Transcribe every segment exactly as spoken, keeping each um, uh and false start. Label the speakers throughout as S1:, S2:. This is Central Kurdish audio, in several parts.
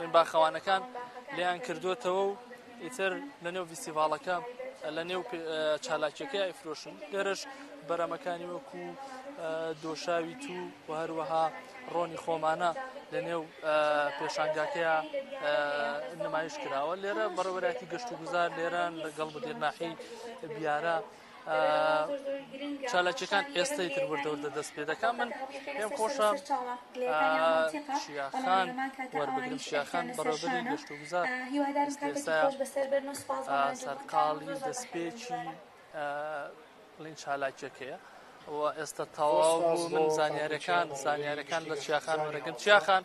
S1: بوونین باخەوانەکان لیان کردوتەوە و ئیتر لە نێو فیستیڤاڵەکە لە نێو چالاکیەکەی ئەیفرۆشن لێرەش بەرەمەکانی وەکو دۆشاوی تو و هەروەها ڕۆنی خۆمانە لە نێو پێشانگاکەیە نمایش کراوە لێرە بەڕێوەبەرایەتی گەشت و گوزار لێران لەگەڵ مدیرناحی بیارە چالاکیەکان ئێستای تر وردەوردە دەست پێ دەکەم من پێم خۆشە شیاخان وەربگرم شیاخان بەڕێوەبەری گەشت و گوزار سەرقاڵی دەستپێکی بڵین چالاکیەکەیە و ئێستا تەواو بوو من زانیاریەکان زانیاریەکان لە چیاخان وەرەگرم چیاخان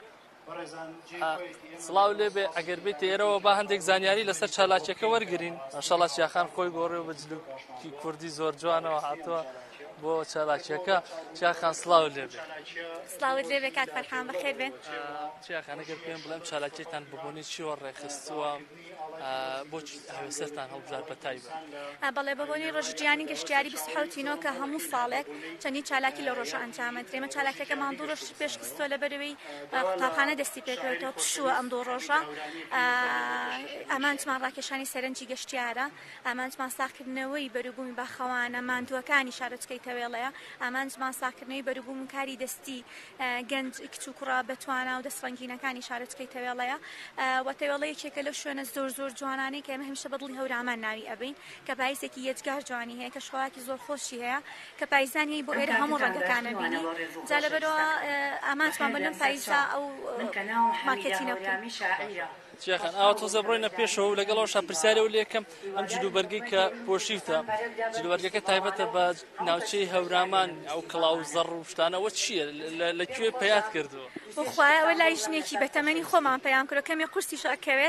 S1: سڵاو لێبێ ئەگەر بێت ئێرەوە با هەندێک زانیاری لەسەر چالاکیەکە وەرگرین ئەنشەڵا چیاخان خۆی گۆڕێ و بە جلوکی کوردی زۆر جوانەوە هاتووە بۆ چالاکیەکە چیاخان سڵاو لێبێ
S2: سڵاوت لێبێ کاک فەرحان بەخێر بێن
S1: چیاخان ئەگەر پێم بڵێم چالاکیتان ببوونی چیوە ڕێخستووە بۆچی هەوێسەرتان هەڵبژار بە تایبەت
S2: بەڵێ بەبوونی ڕۆژگیانی گەشتیاری بیست و حەوتینەوە کە هەموو ساڵێک چەندی چالاکی لە ڕۆژە ئەنجامەدرێ ئێمە چالاکیەکە ماڵ دوو ڕۆژ پێشکەستۆ لە بەرەوەی قوتابخانە دەستی پێکەوێتەوە پشووە ئەم دوو ڕۆژە ئەمانتمان ڕاکێشانی سەرنجی گەشتیارە ئەمانتمان ساکردنەوەی بەروبوومی باخەوانە ماندووەکانی شارۆچکەی تەوێڵەیە ئەمانتمان ساکردنەوەی بەروبووم کاری دەستی گەنج کچ و کوڕا بەتوانە و دەستڕەنگینەکانی شارۆچکەی تەوێڵەیە و تەوێڵەیەکێکە لەو شوێنە زۆر زۆر جوانانەی کە ئێمە هەمیشە بەدڵی هەورامان ناوی ئەبین کە پاییزێکی یەجگار جوانی هەیە کە شۆڵاکی زۆر خۆشی هەیە کە پاییزانی بۆ ئێرە هەموو ڕەنگەکانە بینی جا لەبەرەوە ئامانجمان بەلەم پاییزە ئەو مارکێتینە بکەین
S1: چیاخان ئاوا تۆزە بڕۆینە پێشەوە و لەگەڵەوەشا پرسیارە و لێکەم ئەم جلوبەرگەی کە پۆشیفتە جلوبەرگەکە تایبەتە بە ناوچەی هەورامان ئەو کڵاو زەڕ و شتانەوە چییە لەکوێ پەیات کردووە
S2: بخوایە ئەوە لای ژنێکی بەتەمەنی خۆمان پەیام کردو کەمێ قورسیش ئەکەوێت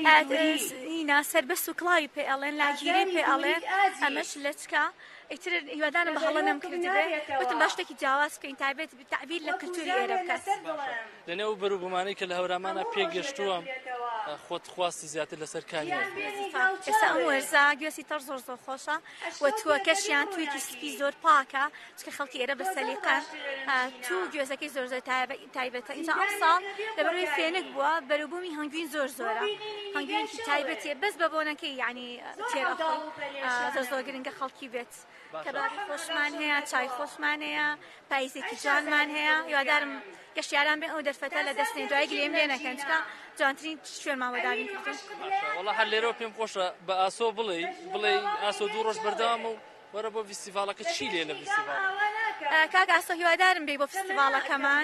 S2: ئینا سەربەست و کڵاوی پێ ئەڵێن لاگیرەی پێ ئەڵێن ئەمەش لە چکە ئیتر هیوادارم بە هەڵە نەمکردبێ وتم باش شتێکی جیاواز بکەین تایبەت تەعبیر لە کلتوری ئێرە بکات
S1: لەنێو بەروبوومانەی کە لە هەورامانە پێگەشتووە خۆت خواستی زیاتر لەسەر کامی
S2: ئێستا ئەم وەرزە گوێسی تەڕ زۆر زۆر خۆشە و تووەکەشیان توویکی سپی زۆر پاکە چکە خەڵکی ئێرە بە سەلیقەن تو گوێزەکەی زۆر زۆر تایبەتە ئینجا ئەم ساڵ لەبەرەوەی فێنک بووە بەروبوومی هەنگوین زۆر زۆرە هەنگوینکی تایبەتیە بەس بە بۆنەکەی یعنی تێرەخۆی زۆر زۆر گرنگە خەڵکی بێت کەبابی خۆشمان هەیە چای خۆشمان هەیە پاییزێکی جوانمان هەیە هیوادارم گەشتیاران بێن ئەو دەرفەتە لە دەستنێ دوای گلێم لێ نەکەن چکە جوانترین شوێنمان وەداوین کردن
S1: وەڵا هەر لێرەوە پێم خۆشە بە ئاسۆ بڵێ بڵێ ئاسۆ دوو ڕۆژ بەردەوام و وەرە بۆ فیستیڤاڵەکە چی لێ لە فیستیڤاڵ
S2: کاک ئاسۆ هیوادارم بێ بۆ فیستیڤاڵەکەمان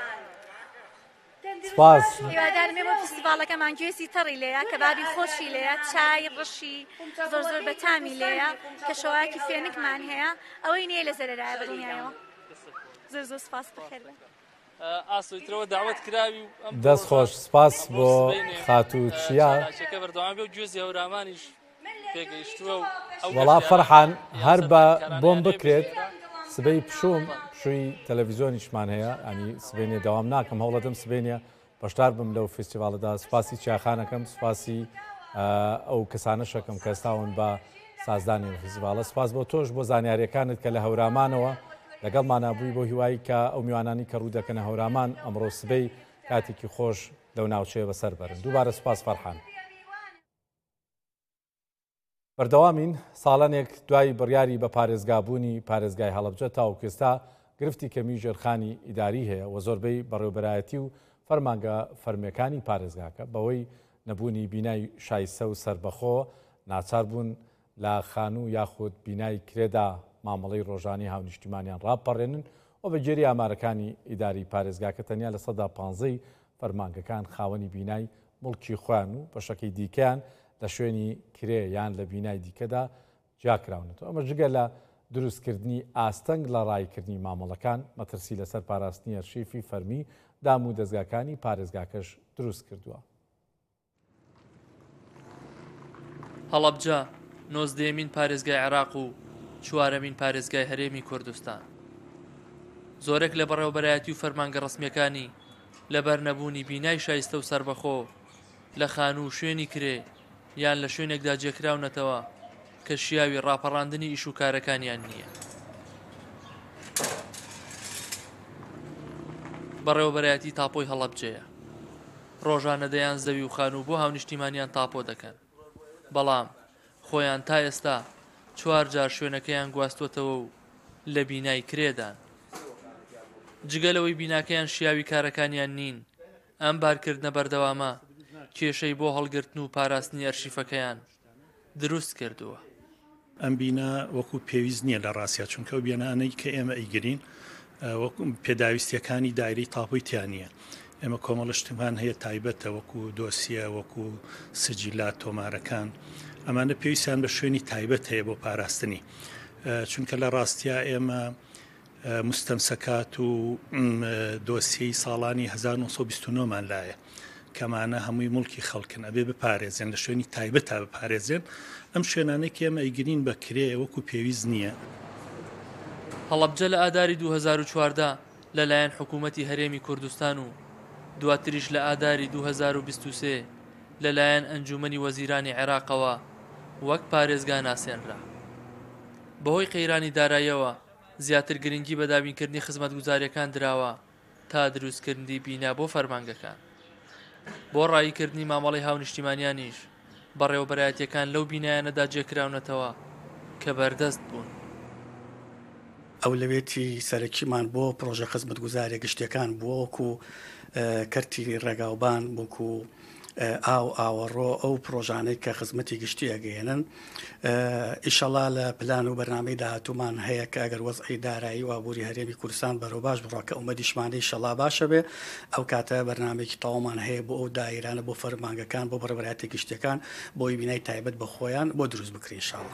S3: سپاس
S2: هیوادارم بێ بۆ فیستیڤاڵەکەمان گوێزی تەڕی لێیە کەبابی خۆشی لێیە چای ڕەشی زۆر زۆر بەتامی لێیە کە شەوایەکی فێنکمان هەیە ئەوەی نییە لە زەرەرایە بەدڵنیایەوە زۆر زۆر سپاس بەخێر بێ
S1: ئاسۆیترەوە داوت کراوی
S3: دەست خۆش سپاس بۆ خاتوو چیا
S1: چالاکیەکە بەردەوام بێ و گوێزی هەورامانیش پێگەیشتووە و
S3: وەڵا فەرحان هەر بە بۆم بکرێت سبەی پشوم پشووی تەلەڤیزۆنیشمان هەیە ئەنی سبێنێ داوام ناکەم هەوڵەدەم سبێنێ بەشدار بم لەو فستیڤالەدا سپاسی چیاخانەکەم سپاسی ئەو کەسانەشەکەم کە ئێستاون بە سازدانی فستیڤالە سپاس بۆ تۆش بۆ زانیاریەکانت کە لە هەورامانەوە لەگەڵمانە بووی بۆ هیوایی کە ئەو میوانانی کە ڕوو دەکەنە هەورامان ئەمڕۆ سبەی کاتێکی خۆش لەو ناوچەیە بەسەر بەرن دووبارە سپاس فەرحان بەردەوامین ساڵانێک دوای بڕیاری بە پارێزگابوونی پارێزگای هەڵەبجە تاوەکو ئێستا گرفتی کەمی ژێرخانی ئیداری هەیە و زۆربەی بەڕێوەبەرایەتی و فەرمانگە فەرمیەکانی پارێزگاکە بەوەی نەبوونی بینای شایستە و سربەخۆ ناچار بوون لە خانوو یاخود بینای کرێدا مامەڵەی ڕۆژانی هاونیشتیمانیان ڕاپەڕێنن و بەگوێری ئامارەکانی ئیداری پارێزگاکە تەنیا لە سەدا پانزەی فەرمانگەکان خاوەنی بینای مڵکی خۆیان و بەشەکەی دیکەیان لە شوێنی کرێ یان لە بینای دیکەدا جاکراونێتەوە ئەمە جگە لە دروستکردنی ئاستەنگ لە ڕایکردنی مامەڵەکان مەترسی لەسەر پاراستنی ئەرشیفی فەرمی دام و دەستگاکانی پارێزگاکەش دروست کردووە.
S1: هەڵەبجە نۆزدەیەمین پارێزگای عێراق و چوارەمین پارێزگای هەرێمی کوردستان زۆرێک لە بەڕێوەبەرایەتی و فەرمانگە ڕسمیەکانی لەبەر نەبوونی بینای شایستە و سربەخۆ لە خانوو شوێنی کرێ یان لە شوێنێکدا جێکراونەتەوە کە شیاوی ڕاپەڕاندنی ئیش و کارەکانیان نییە. بەڕێوەبەرایەتی تاپۆی هەڵەبجەیە ڕۆژانە دەیان زەوی و خان و بۆ هاونیشتیمانیان تاپۆ دەکەن. بەڵام خۆیان تا ئێستا چوار جار شوێنەکەیان گواستوتەوە و لە بینای کرێدان. جگەلەوەی بیناکەیان شیاوی کارەکانیان نین، ئەم بارکردنە بەردەوامە کێشەی بۆ هەڵگرتن و پاراستنی ئەرشیفەکەیان دروست کردووە.
S4: ئەم بینە وەکو پێویست نییە لە ڕاستیا، چونکە ئەو بینانەی کە ئێمە ئەیگرین وەکو پێداویستیەکانی دایرەی تاپۆی تیانە. ئێمە کۆمەڵشتمان هەیە تایبەتە وەکو دۆسیە، وەکو سجیلات تۆمارەکان، ئەمانە پێویستیان بە شوێنی تایبەت هەیە بۆ پاراستنی، چونکە لە ڕاستیا ئێمە مستەمسەکات و دۆسیەی ساڵانی هەزار و نۆ سەد و بیست و نۆ مان لایە کەمانە هەمووی مڵکی خەڵکن، ئەبێ بپارێزێن لە شوێنی تایبەت تا بپارێزێن. ئەم شوێنانەی کە ئێمە ئەیگرین بە کرێ وەکو پێویست نییە.
S1: هەڵەبجە لە ئاداری دوو هەزار و چواردە لەلایەن حکوومەتی هەرێمی کوردستان و دواتریش لە ئاداری دوو هەزار و بیست و سێ لەلایەن ئەنجومەنی وەزیرانی عێراقەوە وەک پارێزگا ناسێنرا. بەهۆی قەیرانی داراییەوە زیاتر گرنگی بە دابینکردنی خزمەتگوزاریەکان دراوە تا دروستکردنی بینا بۆ فەرمانگەکان. بۆ ڕایکردنی مامەڵی هاونیشتیمانیانیش بەڕێوەبەرایەتیەکان لەو بینایانەدا جێکراونەتەوە کە بەردەست بوون.
S5: ئەولەوێتی سەرەکیمان بۆ پرۆژە خزمەتگوزاریە گشتیەکان بووەکو کەرتی ڕێگاوبان بووکو ئاو ئاوەڕۆ ئەو پرۆژانەی کە خزمەتی گشتی ئەگەێنن. ئیشەڵا لە پلان و بەرنامەی داهاتوومان هەیە کە ئەگەر وەزعی دارایی و ئابووری هەرێمی کوردستان بەرەو باش بڕۆکە ئومەدیشمانەی شەڵا باشە بێ، ئەو کاتە بەرنامێکی تەواومان هەیە بۆ ئەو دایرانە بۆ فەرمانگەکان بۆ بەڕێوەبەرایەتی گشتەکان بۆی بینای تایبەت بە خۆیان بۆ دروست بکرێن ئینشاڵڵا.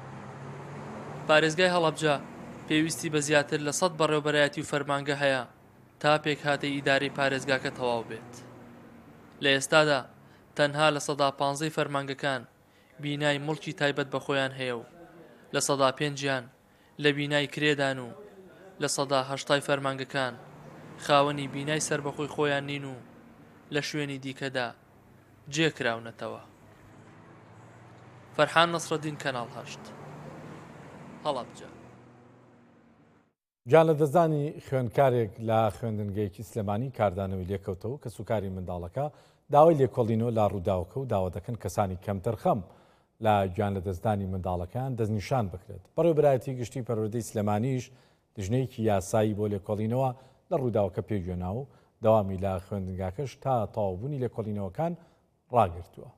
S1: پارێزگای هەڵەبجە پێویستی بە زیاتر لە سەد بەڕێوەبەرایەتی و فەرمانگە هەیە تا پێک هاتەی ئیدارەی پارێزگاکە تەواو بێت. لە ئێستادا تەنها لە سەدا پانزەی فەرمانگەکان بینای مڵکی تایبەت بە خۆیان هەیە و لە سەدا پێنجیان لە بینای کرێدان و لە سەدا هەشتای فەرمانگەکان خاوەنی بینای سربەخۆی خۆیان نین و لە شوێنی دیکەدا جێکراونەتەوە. فەرحان نەسرەدین، کەناڵ هەشت، هەڵەبجە.
S3: جان لە دەزانی خوێندکارێک لە خوێندنگەیەکی سلێمانی کاردانەوەی لێکەوتەوە کە سوکاری منداڵەکە داوای لێکۆڵینەوە لا ڕووداوکە و داوا دەکەن کەسانی کەمتر خەم لە گیان لە دەستدانی منداڵەکان دەستنیشان بکرێت. بەڕێوەبەرایەتی گشتی پەروەردەی سلێمانیش دژنەیەکی یاسایی بۆ لێکۆڵینەوە لە ڕووداوکە پێگوێنا و دەوامی لە خوێندنگاکەش تا تەواوبوونی لێکۆڵینەوەکان ڕاگرتووە.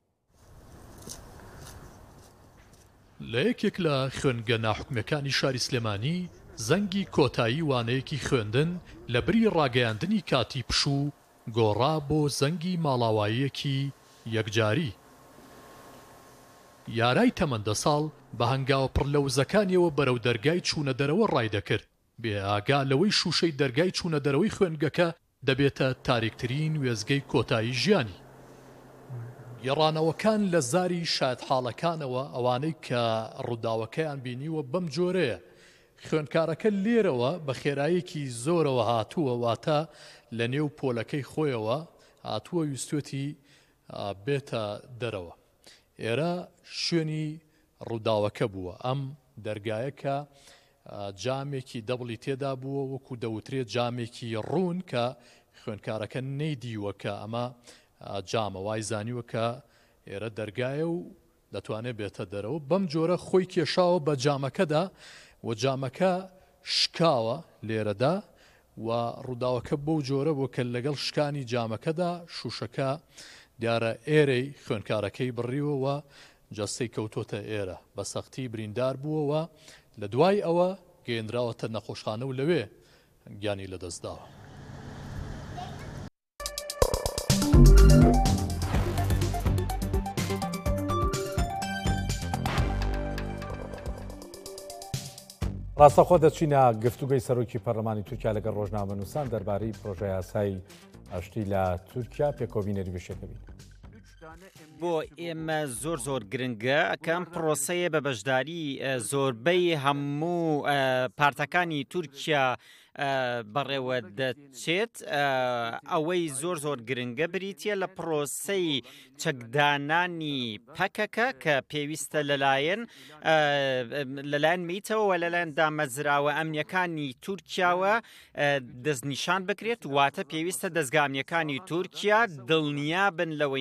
S6: لە یەکێک لە خوێنگە ناحکومەکانی شاری سلێمانی زەنگی کۆتایی وانەیەکی خوێندن لە بری ڕاگەیاندنی کاتی پشوو گۆڕا بۆ زەنگی ماڵاواییەکی یەکجاری. یارای تەمەندە ساڵ بە هەنگاوە پڕ لە وزەکانیەوە بەرەو دەرگای چوونە دەرەوە ڕای دەکرد، بێ ئاگا لەوەی شوشەی دەرگای چوونە دەرەوەی خوێنگەکە دەبێتە تاریکترین وێزگەی کۆتایی ژیانی. گێڕانەوەکان لە زاری شاد حاڵەکانەوە ئەوانەی کە ڕووداوەکەیان بینیوە بەم جۆرەیە. خوێندکارەکە لێرەوە بە خێرایەکی زۆرەوە هاتووە، واتە لە نێو پۆلەکەی خۆیەوە هاتووە ویستوەتی بێتە دەرەوە. ئێرە شوێنی ڕووداوەکە بووە. ئەم دەرگایەکە جامێکی دەبڵی تێدا بووە، وەکو دەوترێت جامێکی ڕوون کە خوێندکارەکە نەیدیوە کە ئەمە جامە، وای زانیوە کە ئێرە دەرگایە و دەتوانێت بێتە دەرەوە. بەم جۆرە خۆی کێشاوە بە جامەکەدا و جامەکە شکاوە لێرەدا و ڕووداوەکە بەو جۆرە بۆ کە لەگەڵ شکانی جامەکەدا شوشەکە دیارە ئێرەی خوێندکارەکەی بڕیوەوە جەستەی کەوتۆتە ئێرە، بە سەختی بریندار بووەوە. لە دوای ئەوە گەیەنراوەتە نەخۆشخانە و لەوێ گیانی لەدەستداوە.
S3: ڕاستەخۆ دەچینە گفتوگەی سەرۆکی پەرلەمانی تورکیا لەگەڵ ڕۆژنامەنووسان دەربارەی پرۆژە یاسای ئاشتی لە تورکیا پێکۆبینەری بشێکەبین.
S7: بۆ ئێمە زۆر زۆر گرنگە ئەکەم پرۆسەیە بە بەشداری زۆربەی هەموو پارتەکانی تورکیا بەڕێوە دەچێت ئەوەی زۆر زۆر گرنگە بریتە لە پرۆسەی چەکدانانی پەکەکە کە پێویستە لەلایەن لەلایەن میتەوە لەلایەن دامەزراوە ئەمنیەکانی تورکیاوە دەستنیشان بکرێت واتە پێویستە دەستگامیەکانی تورکیا دڵنیا بن لەوەی